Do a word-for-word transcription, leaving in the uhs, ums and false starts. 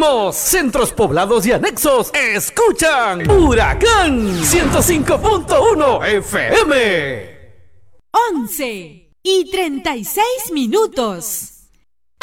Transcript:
Colmos, centros poblados y anexos escuchan Huracán ciento cinco punto uno F M. once y treinta y seis minutos.